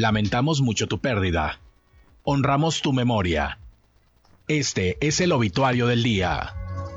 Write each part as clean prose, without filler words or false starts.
Lamentamos mucho tu pérdida. Honramos tu memoria. Este es el obituario del día.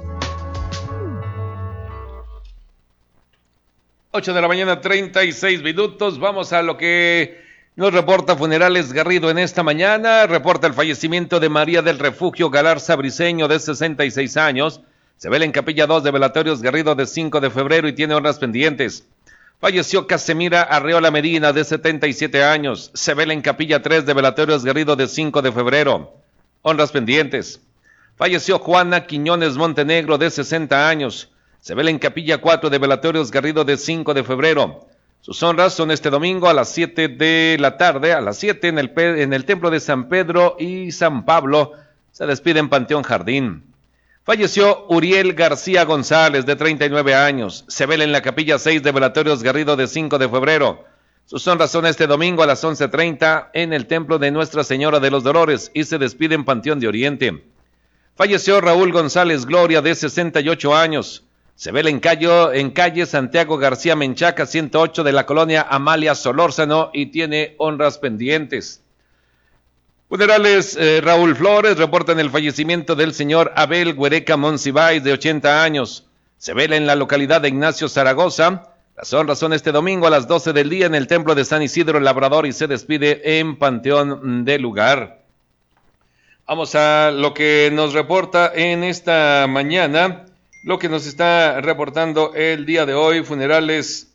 8 de la mañana, 36 minutos. Vamos a lo que nos reporta Funerales Garrido en esta mañana. Reporta el fallecimiento de María del Refugio Galarza Briceño, de 66 años. Se vela en Capilla 2 de Velatorios Garrido, de 5 de febrero, y tiene honras pendientes. Falleció Casemira Arreola Medina, de 77 años. Se vela en Capilla 3 de Velatorios Garrido, de 5 de febrero. Honras pendientes. Falleció Juana Quiñones Montenegro, de 60 años. Se vela en Capilla 4 de Velatorios Garrido, de 5 de febrero. Sus honras son este domingo a las 7 de la tarde, a las 7 en el Templo de San Pedro y San Pablo. Se despide en Panteón Jardín. Falleció Uriel García González, de 39 años. Se vela en la Capilla 6 de Velatorios Garrido, de 5 de febrero. Sus honras son este domingo a las 11:30 en el Templo de Nuestra Señora de los Dolores y se despide en Panteón de Oriente. Falleció Raúl González Gloria, de 68 años. Se vela en calle Santiago García Menchaca, 108 de la colonia Amalia Solórzano, y tiene honras pendientes. Funerales Raúl Flores reportan el fallecimiento del señor Abel Huereca Monsiváis, de 80 años. Se vela en la localidad de Ignacio Zaragoza. Las honras son este domingo a las 12 del día en el Templo de San Isidro Labrador y se despide en Panteón del lugar. Vamos a lo que nos reporta en esta mañana. Lo que nos está reportando el día de hoy, Funerales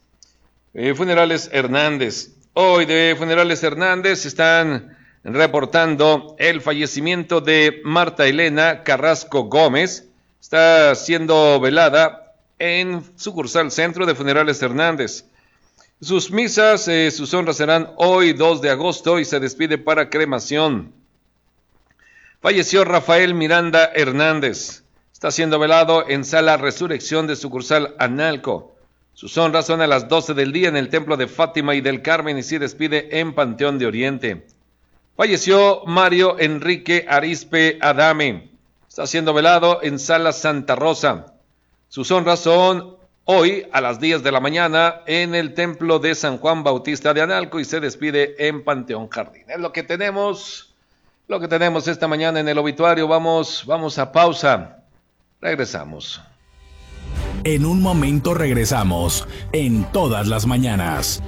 Hernández. Hoy de Funerales Hernández están reportando el fallecimiento de Marta Elena Carrasco Gómez. Está siendo velada en sucursal centro de Funerales Hernández. Sus misas, sus honras serán hoy 2 de agosto y se despide para cremación. Falleció Rafael Miranda Hernández. Está siendo velado en Sala Resurrección de sucursal Analco. Sus honras son a las 12 del día en el Templo de Fátima y del Carmen y se despide en Panteón de Oriente. Falleció Mario Enrique Arispe Adame. Está siendo velado en Sala Santa Rosa. Sus honras son hoy a las 10 de la mañana en el Templo de San Juan Bautista de Analco y se despide en Panteón Jardín. Es lo que tenemos esta mañana en el obituario. Vamos a pausa. Regresamos. En un momento regresamos en Todas las Mañanas.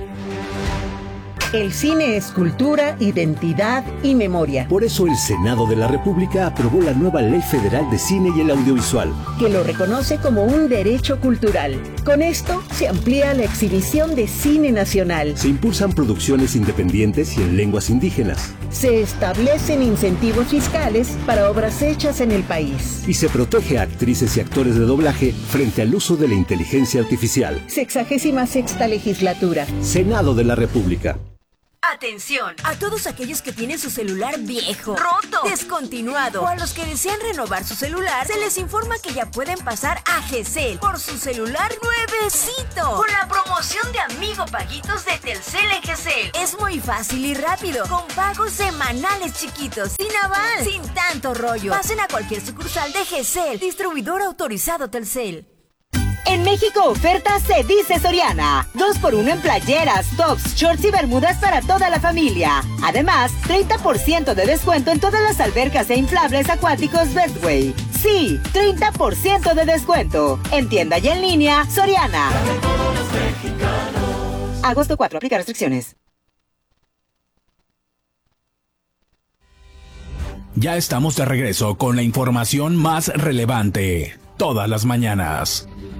El cine es cultura, identidad y memoria. Por eso el Senado de la República aprobó la nueva Ley Federal de Cine y el Audiovisual, que lo reconoce como un derecho cultural. Con esto se amplía la exhibición de cine nacional. Se impulsan producciones independientes y en lenguas indígenas. Se establecen incentivos fiscales para obras hechas en el país. Y se protege a actrices y actores de doblaje frente al uso de la inteligencia artificial. 66ª legislatura. Senado de la República. Atención a todos aquellos que tienen su celular viejo, roto, descontinuado o a los que desean renovar su celular, se les informa que ya pueden pasar a GESEL por su celular nuevecito con la promoción de Amigo Paguitos de Telcel en GESEL. Es muy fácil y rápido, con pagos semanales chiquitos, sin aval, sin tanto rollo. Pasen a cualquier sucursal de GESEL, distribuidor autorizado Telcel. En México, oferta se dice Soriana. 2x1 en playeras, tops, shorts y bermudas para toda la familia. Además, 30% de descuento en todas las albercas e inflables acuáticos Bestway. Sí, 30% de descuento. En tienda y en línea, Soriana. Agosto 4, aplica restricciones. Ya estamos de regreso con la información más relevante. Todas las mañanas.